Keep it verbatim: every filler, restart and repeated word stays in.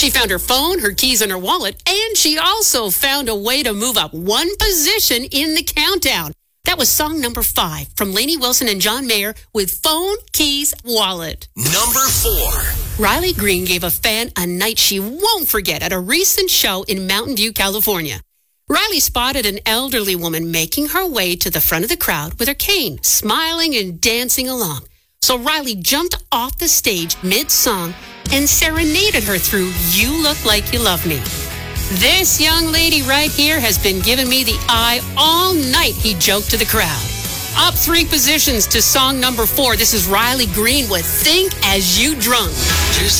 She found her phone, her keys, and her wallet, and she also found a way to move up one position in the countdown. That was song number five from Lainey Wilson and John Mayer with Phone, Keys, Wallet. Number four. Riley Green gave a fan a night she won't forget at a recent show in Mountain View, California. Riley spotted an elderly woman making her way to the front of the crowd with her cane, smiling and dancing along. So Riley jumped off the stage mid-song and serenaded her through You Look Like You Love Me. This young lady right here has been giving me the eye all night, he joked to the crowd. Up three positions to song number four. This is Riley Green with Think As You Drunk. Just